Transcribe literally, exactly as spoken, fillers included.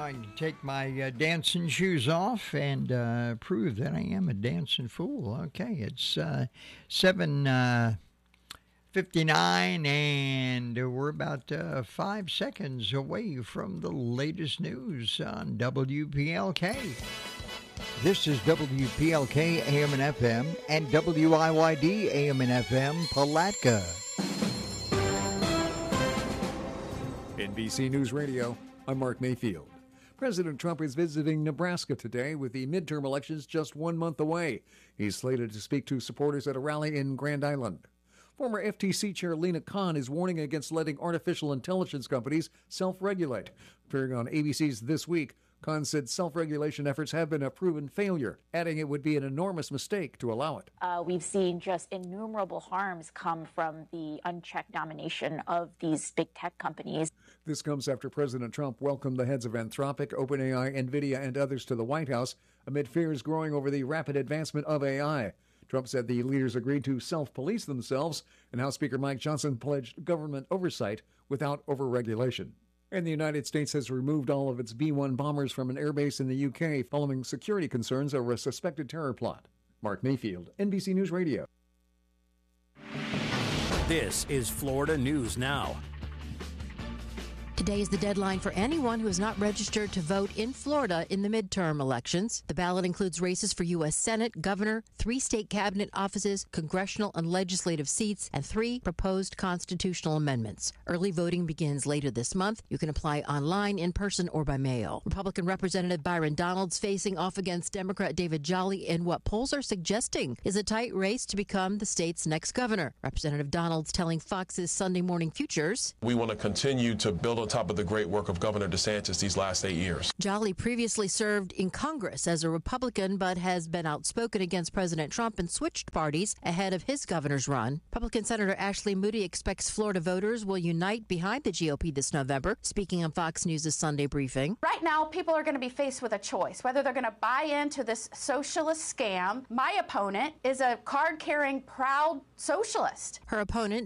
I can take my uh, dancing shoes off and uh, prove that I am a dancing fool. Okay, it's uh, seven fifty-nine, and we're about uh, five seconds away from the latest news on W P L K. This is W P L K A M and F M and W I Y D A M and F M Palatka. N B C News Radio, I'm Mark Mayfield. President Trump is visiting Nebraska today with the midterm elections just one month away. He's slated to speak to supporters at a rally in Grand Island. Former F T C Chair Lina Khan is warning against letting artificial intelligence companies self-regulate. Appearing on A B C's This Week, Khan said self-regulation efforts have been a proven failure, adding it would be an enormous mistake to allow it. Uh, we've seen just innumerable harms come from the unchecked domination of these big tech companies. This comes after President Trump welcomed the heads of Anthropic, OpenAI, NVIDIA, and others to the White House amid fears growing over the rapid advancement of A I. Trump said the leaders agreed to self-police themselves, and House Speaker Mike Johnson pledged government oversight without over-regulation. And the United States has removed all of its B one bombers from an airbase in the U K following security concerns over a suspected terror plot. Mark Mayfield, N B C News Radio. This is Florida News Now. Today is the deadline for anyone who is not registered to vote in Florida in the midterm elections. The ballot includes races for U S Senate, governor, three state cabinet offices, congressional and legislative seats, and three proposed constitutional amendments. Early voting begins later this month. You can apply online, in person, or by mail. Republican Representative Byron Donalds facing off against Democrat David Jolly in what polls are suggesting is a tight race to become the state's next governor. Representative Donalds telling Fox's Sunday Morning Futures, "We want to continue to build on top of the great work of Governor DeSantis these last eight years. Jolly previously served in Congress as a Republican, but has been outspoken against President Trump and switched parties ahead of his governor's run. Republican Senator Ashley Moody expects Florida voters will unite behind the G O P this November, speaking on Fox News' Sunday briefing. Right now, people are going to be faced with a choice, whether they're going to buy into this socialist scam. My opponent is a card-carrying, proud socialist. Her opponent,